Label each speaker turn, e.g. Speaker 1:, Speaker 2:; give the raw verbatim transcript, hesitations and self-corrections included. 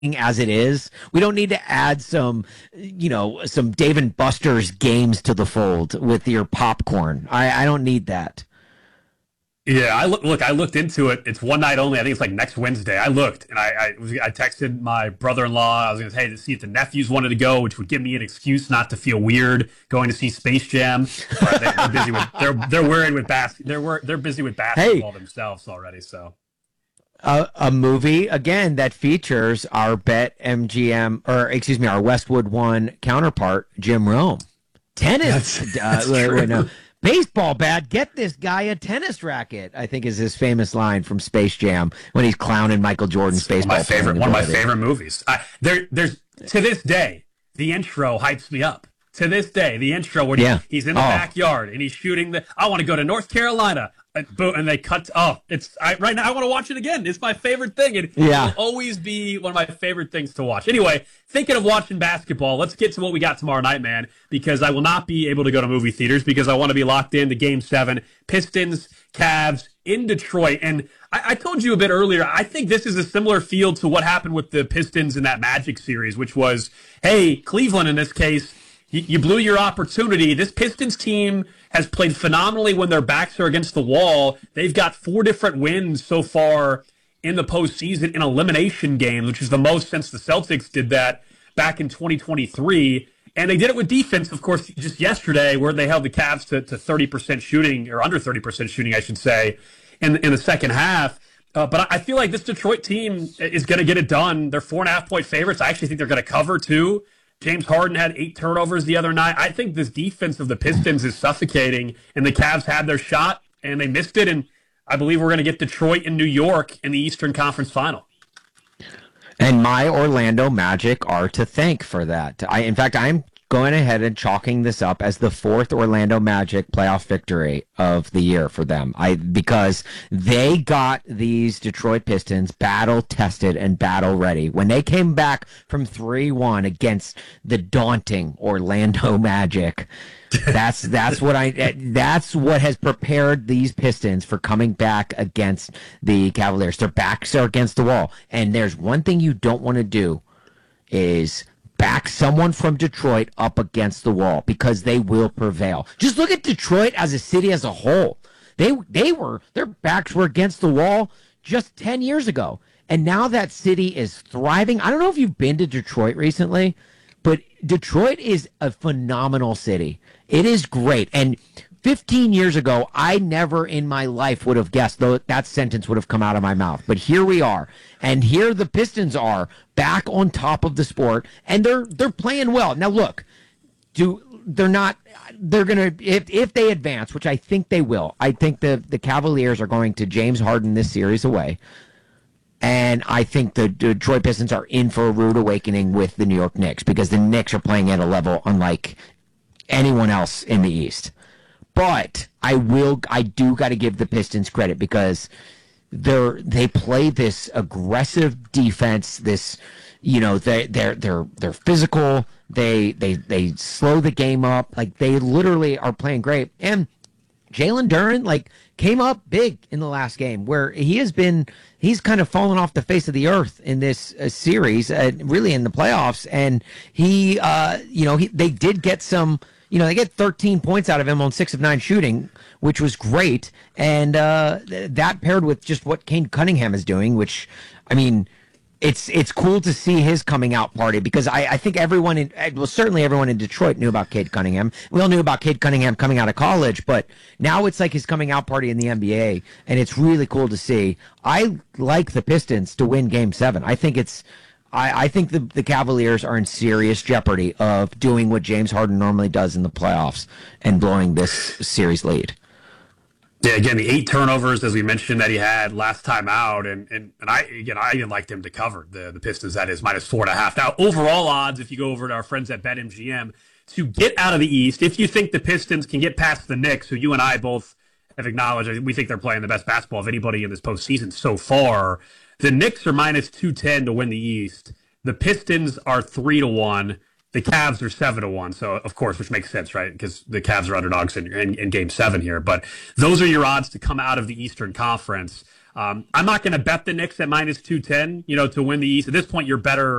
Speaker 1: as it is. We don't need to add some, you know, some Dave and Buster's games to the fold with your popcorn. I, I don't need that.
Speaker 2: Yeah, I look. Look, I looked into it. It's one night only. I think it's like next Wednesday. I looked and I I, was, I texted my brother-in-law. I was going to say, hey, to see if the nephews wanted to go, which would give me an excuse not to feel weird going to see Space Jam. But they, they're busy with they're they're worried with bas- They're they're busy with basketball hey. themselves already. So.
Speaker 1: A, a movie again that features our Bet M G M or excuse me our Westwood One counterpart Jim Rome. Tennis, that's, that's uh, wait, wait, no. Baseball bat. Get this guy a tennis racket. I think is his famous line from Space Jam when he's clowning Michael Jordan's baseball.
Speaker 2: One of my favorite, one of my favorite movies. I, there, there's to this day the intro hypes me up. To this day, the intro when yeah. he, he's in the oh. backyard and he's shooting the. I want to go to North Carolina. And, boom, and they cut. Oh, it's I, right now. I want to watch it again. It's my favorite thing. It yeah. will always be one of my favorite things to watch. Anyway, thinking of watching basketball, let's get to what we got tomorrow night, man. Because I will not be able to go to movie theaters because I want to be locked into Game Seven, Pistons, Cavs in Detroit. And I, I told you a bit earlier. I think this is a similar feel to what happened with the Pistons in that Magic series, which was, hey, Cleveland in this case. You blew your opportunity. This Pistons team has played phenomenally when their backs are against the wall. They've got four different wins so far in the postseason in elimination games, which is the most since the Celtics did that back in twenty twenty-three. And they did it with defense, of course, just yesterday, where they held the Cavs to, to thirty percent shooting, or under thirty percent shooting, I should say, in, in the second half. Uh, but I feel like this Detroit team is going to get it done. They're four and a half point favorites. I actually think they're going to cover, too. James Harden had eight turnovers the other night. I think this defense of the Pistons is suffocating, and the Cavs had their shot, and they missed it. And I believe we're going to get Detroit and New York in the Eastern Conference Final.
Speaker 1: And my Orlando Magic are to thank for that. I, in fact, I'm going ahead and chalking this up as the fourth Orlando Magic playoff victory of the year for them. I because they got these Detroit Pistons battle tested and battle ready. When they came back from three one against the daunting Orlando Magic, that's that's what I that's what has prepared these Pistons for coming back against the Cavaliers. Their backs are against the wall. And there's one thing you don't want to do is back someone from Detroit up against the wall because they will prevail. Just look at Detroit as a city as a whole. They they were their backs were against the wall just ten years ago. And now that city is thriving. I don't know if you've been to Detroit recently, but Detroit is a phenomenal city. It is great. And fifteen years ago, I never in my life would have guessed though that sentence would have come out of my mouth. But here we are. And here the Pistons are back on top of the sport, and they're they're playing well. Now look, do they're not they're gonna if if they advance, which I think they will. I think the the Cavaliers are going to James Harden this series away. And I think the Detroit Pistons are in for a rude awakening with the New York Knicks because the Knicks are playing at a level unlike anyone else in the East. But I will, I do got to give the Pistons credit because they're they play this aggressive defense. This, you know, they they're they're they're physical. They they they slow the game up. Like they literally are playing great. And Jalen Duren like came up big in the last game where he has been. He's kind of fallen off the face of the earth in this uh, series, uh, really in the playoffs. And he, uh, you know, he, they did get some. You know, they get thirteen points out of him on six of nine shooting, which was great. And uh, th- that paired with just what Cade Cunningham is doing, which, I mean, it's it's cool to see his coming out party because I, I think everyone, in, well, certainly everyone in Detroit knew about Cade Cunningham. We all knew about Cade Cunningham coming out of college, but now it's like his coming out party in the N B A, and it's really cool to see. I like the Pistons to win Game seven. I think it's... I, I think the, the Cavaliers are in serious jeopardy of doing what James Harden normally does in the playoffs and blowing this series lead.
Speaker 2: Yeah, again, the eight turnovers, as we mentioned, that he had last time out, and and, and I again, I even liked him to cover the, the Pistons. That is minus four and a half. Now, overall odds, if you go over to our friends at BetMGM, to get out of the East, if you think the Pistons can get past the Knicks, who you and I both have acknowledged, we think they're playing the best basketball of anybody in this postseason so far. The Knicks are minus two ten to win the East. The Pistons are three to one, The Cavs are seven to one, so of course, which makes sense, right? Because the Cavs are underdogs in, in, in Game Seven here. But those are your odds to come out of the Eastern Conference. Um, I'm not going to bet the Knicks at minus two ten, you know, to win the East. At this point, you're better